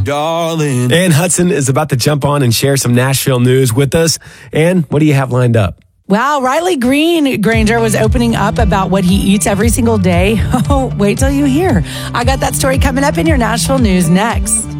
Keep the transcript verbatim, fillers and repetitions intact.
darling. Ann Hudson is about to jump on and share some Nashville news with us. Ann, what do you have lined up? Wow, Riley Green Granger was opening up about what he eats every single day. Oh, wait till you hear. I got that story coming up in your Nashville news next.